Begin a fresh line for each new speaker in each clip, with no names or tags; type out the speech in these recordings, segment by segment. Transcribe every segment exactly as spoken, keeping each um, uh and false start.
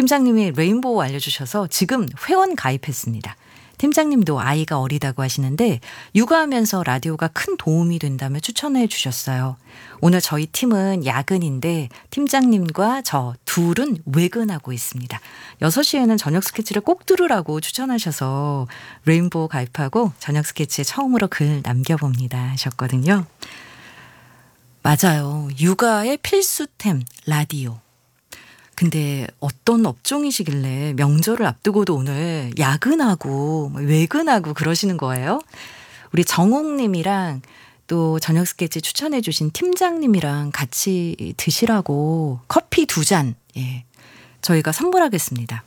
팀장님이 레인보우 알려주셔서 지금 회원 가입했습니다. 팀장님도 아이가 어리다고 하시는데 육아하면서 라디오가 큰 도움이 된다며 추천해 주셨어요. 오늘 저희 팀은 야근인데 팀장님과 저 둘은 외근하고 있습니다. 여섯 시에는 저녁 스케치를 꼭 들으라고 추천하셔서 레인보우 가입하고 저녁 스케치에 처음으로 글 남겨봅니다 하셨거든요. 맞아요. 육아의 필수템 라디오. 근데 어떤 업종이시길래 명절을 앞두고도 오늘 야근하고 외근하고 그러시는 거예요? 우리 정옥님이랑 또 저녁 스케치 추천해 주신 팀장님이랑 같이 드시라고 커피 두 잔, 예, 저희가 선물하겠습니다.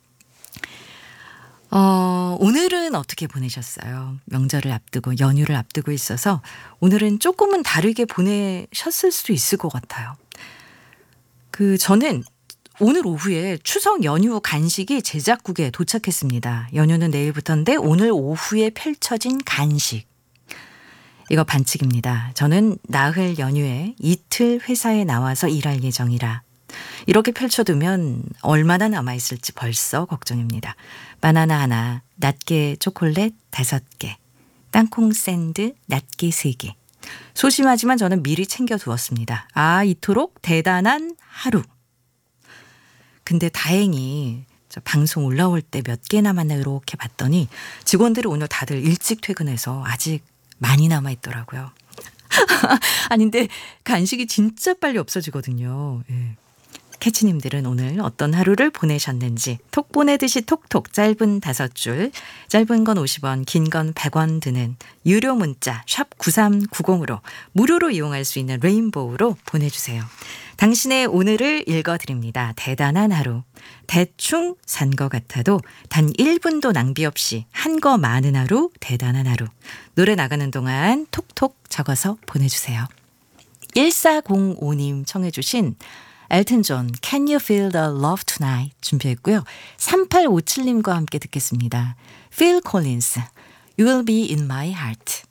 어, 오늘은 어떻게 보내셨어요? 명절을 앞두고 연휴를 앞두고 있어서 오늘은 조금은 다르게 보내셨을 수도 있을 것 같아요. 그 저는 오늘 오후에 추석 연휴 간식이 제작국에 도착했습니다. 연휴는 내일부터인데 오늘 오후에 펼쳐진 간식. 이거 반칙입니다. 저는 나흘 연휴에 이틀 회사에 나와서 일할 예정이라 이렇게 펼쳐두면 얼마나 남아있을지 벌써 걱정입니다. 바나나 하나, 낱개 초콜릿 다섯 개, 땅콩 샌드 낱개 세 개. 소심하지만 저는 미리 챙겨두었습니다. 아, 이토록 대단한 하루. 근데 다행히 저 방송 올라올 때 몇 개 남았나 이렇게 봤더니 직원들이 오늘 다들 일찍 퇴근해서 아직 많이 남아있더라고요. 아닌데 간식이 진짜 빨리 없어지거든요. 예. 캐치님들은 오늘 어떤 하루를 보내셨는지 톡 보내듯이 톡톡 짧은 다섯 줄, 짧은 건 오십 원, 긴 건 백 원 드는 유료 문자 샵 구삼구공으로 무료로 이용할 수 있는 레인보우로 보내주세요. 당신의 오늘을 읽어드립니다. 대단한 하루. 대충 산 것 같아도 단 일 분도 낭비 없이 한 거 많은 하루, 대단한 하루. 노래 나가는 동안 톡톡 적어서 보내주세요. 일사공오님 청해 주신 엘튼 존 Can You Feel the Love Tonight 준비했고요. 삼팔오칠님과 함께 듣겠습니다. Phil Collins You Will Be in My Heart.